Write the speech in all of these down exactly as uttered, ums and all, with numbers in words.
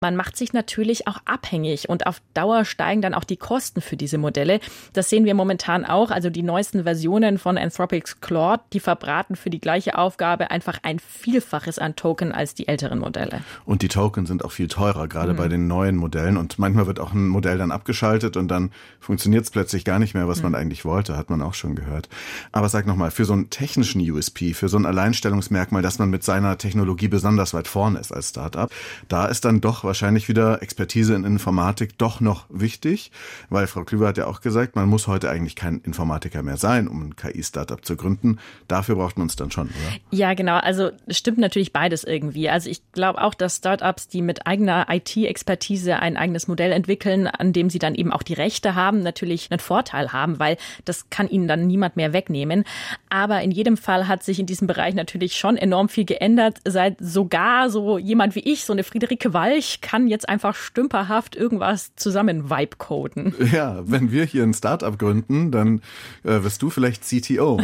Man macht sich natürlich auch abhängig und auf Dauer steigen dann auch die Kosten für diese Modelle. Das sehen wir momentan auch. Also die neuesten Versionen von Anthropics Claude, die verbraten für die gleiche Aufgabe einfach ein Vielfaches an Token als die älteren Modelle. Und die Token sind auch viel teurer, gerade mhm. bei den neuen Modellen. Und manchmal wird auch ein Modell dann abgeschaltet und dann funktioniert es plötzlich gar nicht mehr, was mhm. man eigentlich wollte, hat man auch schon gehört. Aber sag nochmal, für so einen technischen U S P, für so ein Alleinstellungsmerkmal, dass man mit seiner Technologie besonders weit vorne ist als Startup, da ist dann doch wahrscheinlich wieder Expertise in Informatik doch noch wichtig, weil Frau Klüver hat ja auch gesagt, man muss heute eigentlich kein Informatiker mehr sein, um ein K I-Startup zu gründen. Dafür braucht man es dann schon, oder? Ja, genau. Also es stimmt natürlich beides irgendwie. Also ich glaube auch, dass Startups, die mit eigener I T-Expertise ein eigenes Modell entwickeln, an dem sie dann eben auch die Rechte haben, natürlich einen Vorteil haben, weil das kann ihnen dann niemand mehr wegnehmen. Aber in jedem Fall hat sich in diesem Bereich natürlich schon enorm viel geändert, seit sogar so jemand wie ich, so eine Friederike Walch, kann jetzt einfach stümperhaft irgendwas zusammen vibe-coden. Ja, wenn wir hier ein Startup gründen, dann äh, wirst du vielleicht C T O.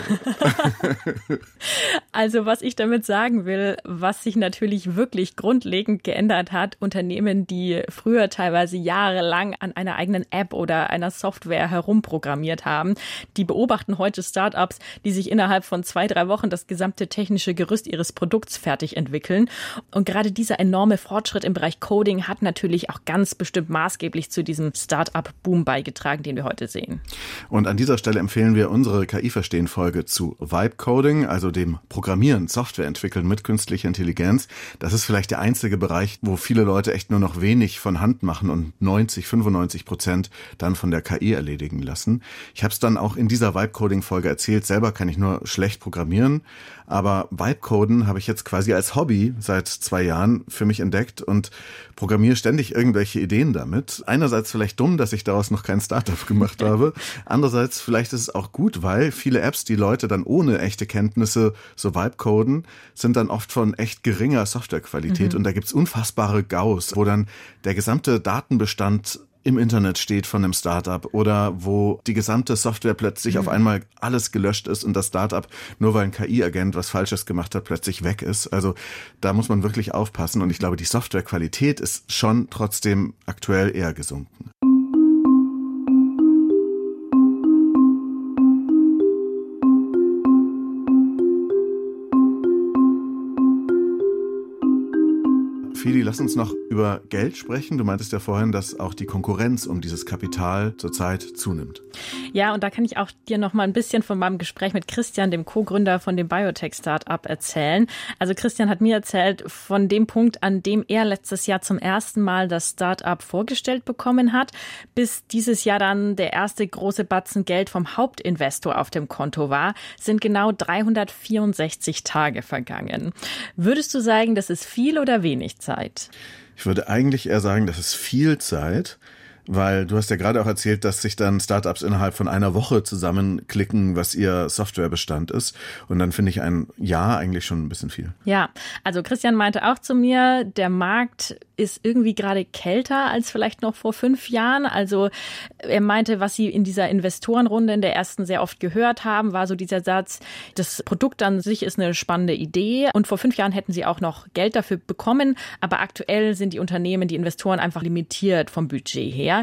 Also was ich damit sagen will, was sich natürlich wirklich grundlegend geändert hat, Unternehmen, die früher teilweise jahrelang an einer eigenen App oder einer Software herumprogrammiert haben, die beobachten heute Startups, die sich innerhalb von zwei, drei Wochen das gesamte technische Gerüst ihres Produkts fertig entwickeln. Und gerade dieser enorme Fortschritt im Bereich Coding hat natürlich auch ganz bestimmt maßgeblich zu diesem Start-up-Boom beigetragen, den wir heute sehen. Und an dieser Stelle empfehlen wir unsere K I-Verstehen-Folge zu Vibe-Coding, also dem Programmieren, Software entwickeln mit künstlicher Intelligenz. Das ist vielleicht der einzige Bereich, wo viele Leute echt nur noch wenig von Hand machen und neunzig, fünfundneunzig Prozent dann von der K I erledigen lassen. Ich habe es dann auch in dieser Vibe-Coding-Folge erzählt. Selber kann ich nur schlecht programmieren, aber Vibe-Coden habe ich jetzt quasi als Hobby seit zwei Jahren für mich entdeckt und programmiere ständig irgendwelche Ideen damit. Einerseits vielleicht dumm, dass ich daraus noch kein Startup gemacht habe. Andererseits vielleicht ist es auch gut, weil viele Apps, die Leute dann ohne echte Kenntnisse so Vibe-coden, sind dann oft von echt geringer Softwarequalität. Mhm. Und da gibt's unfassbare Gaus, wo dann der gesamte Datenbestand im Internet steht von einem Startup oder wo die gesamte Software plötzlich mhm. auf einmal alles gelöscht ist und das Startup, nur weil ein K I-Agent was Falsches gemacht hat, plötzlich weg ist. Also da muss man wirklich aufpassen und ich glaube, die Softwarequalität ist schon trotzdem aktuell eher gesunken. Fidi, lass uns noch über Geld sprechen. Du meintest ja vorhin, dass auch die Konkurrenz um dieses Kapital zurzeit zunimmt. Ja, und da kann ich auch dir noch mal ein bisschen von meinem Gespräch mit Christian, dem Co-Gründer von dem Biotech-Startup, erzählen. Also Christian hat mir erzählt von dem Punkt, an dem er letztes Jahr zum ersten Mal das Startup vorgestellt bekommen hat, bis dieses Jahr dann der erste große Batzen Geld vom Hauptinvestor auf dem Konto war, sind genau dreihundertvierundsechzig Tage vergangen. Würdest du sagen, das ist viel oder wenig Zeit? Ich würde eigentlich eher sagen, das ist viel Zeit, weil du hast ja gerade auch erzählt, dass sich dann Startups innerhalb von einer Woche zusammenklicken, was ihr Softwarebestand ist. Und dann finde ich ein Jahr eigentlich schon ein bisschen viel. Ja, also Christian meinte auch zu mir, der Markt ist irgendwie gerade kälter als vielleicht noch vor fünf Jahren. Also er meinte, was sie in dieser Investorenrunde in der ersten sehr oft gehört haben, war so dieser Satz, das Produkt an sich ist eine spannende Idee. Und vor fünf Jahren hätten sie auch noch Geld dafür bekommen. Aber aktuell sind die Unternehmen, die Investoren einfach limitiert vom Budget her.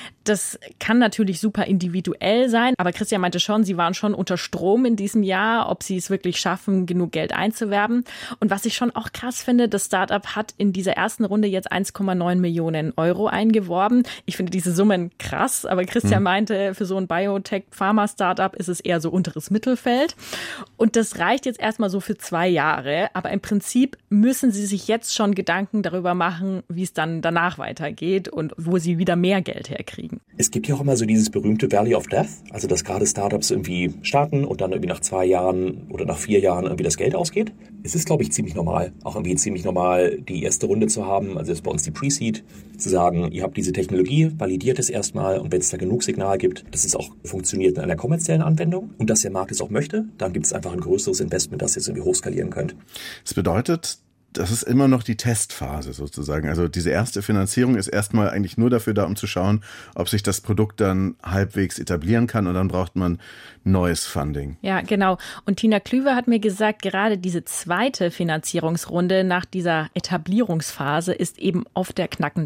Das kann natürlich super individuell sein, aber Christian meinte schon, sie waren schon unter Strom in diesem Jahr, ob sie es wirklich schaffen, genug Geld einzuwerben. Und was ich schon auch krass finde, das Startup hat in dieser ersten Runde jetzt eins Komma neun Millionen Euro eingeworben. Ich finde diese Summen krass, aber Christian mhm. meinte, für so ein Biotech-Pharma-Startup ist es eher so unteres Mittelfeld. Und das reicht jetzt erstmal so für zwei Jahre, aber im Prinzip müssen sie sich jetzt schon Gedanken darüber machen, wie es dann danach weitergeht und wo sie wieder mehr Geld herkriegen. Es gibt ja auch immer so dieses berühmte Valley of Death, also dass gerade Startups irgendwie starten und dann irgendwie nach zwei Jahren oder nach vier Jahren irgendwie das Geld ausgeht. Es ist, glaube ich, ziemlich normal, auch irgendwie ziemlich normal, die erste Runde zu haben, also das ist bei uns die Pre-Seed, zu sagen, ihr habt diese Technologie, validiert es erstmal und wenn es da genug Signal gibt, dass es auch funktioniert in einer kommerziellen Anwendung und dass der Markt es auch möchte, dann gibt es einfach ein größeres Investment, das ihr jetzt irgendwie hochskalieren könnt. Das bedeutet, das ist immer noch die Testphase sozusagen. Also diese erste Finanzierung ist erstmal eigentlich nur dafür da, um zu schauen, ob sich das Produkt dann halbwegs etablieren kann und dann braucht man neues Funding. Ja, genau. Und Tina Klüver hat mir gesagt, gerade diese zweite Finanzierungsrunde nach dieser Etablierungsphase ist eben oft der knackende